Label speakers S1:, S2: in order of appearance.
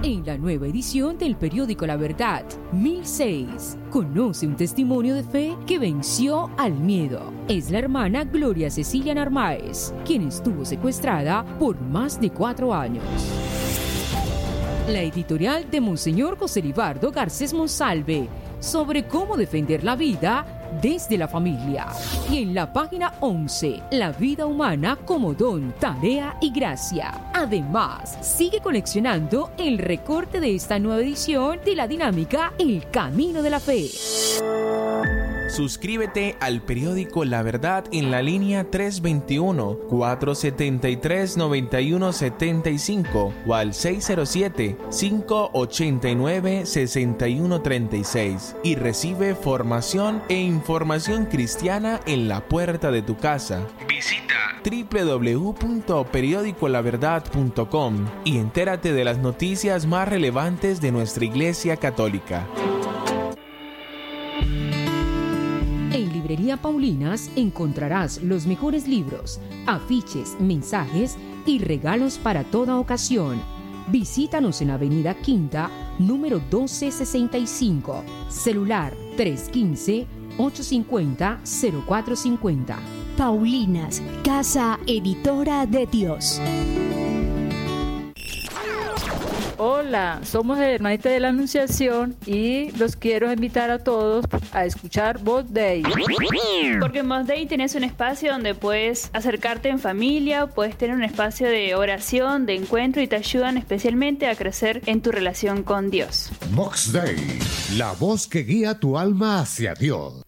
S1: En la nueva edición del periódico La Verdad, 1006, conoce un testimonio de fe que venció al miedo. Es la hermana Gloria Cecilia Narváez, quien estuvo secuestrada por más de 4 años. La editorial de Monseñor José Libardo Garcés Monsalve, sobre cómo defender la vida desde la familia. Y en la página 11, la vida humana como don, tarea y gracia. Además, sigue coleccionando el recorte de esta nueva edición de la dinámica El Camino de la Fe.
S2: Suscríbete al periódico La Verdad en la línea 321-473-9175 o al 607-589-6136 y recibe formación e información cristiana en la puerta de tu casa. Visita www.periodicolaverdad.com y entérate de las noticias más relevantes de nuestra Iglesia Católica.
S1: En Librería Paulinas encontrarás los mejores libros, afiches, mensajes y regalos para toda ocasión. Visítanos en Avenida Quinta, número 1265, celular 315-850-0450.
S3: Paulinas, Casa Editora de Dios.
S4: Hola, somos Hermanitas de la Anunciación y los quiero invitar a todos a escuchar Voz Day.
S5: Porque en Voz Day tenés un espacio donde puedes acercarte en familia, puedes tener un espacio de oración, de encuentro y te ayudan especialmente a crecer en tu relación con Dios.
S6: Vox Day, la voz que guía tu alma hacia Dios.